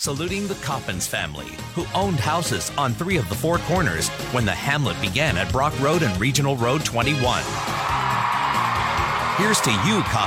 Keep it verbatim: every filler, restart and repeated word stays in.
saluting the Coppins family, who owned houses on three of the four corners when the hamlet began at Brock Road and Regional Road twenty-one. Here's to you, Coppins.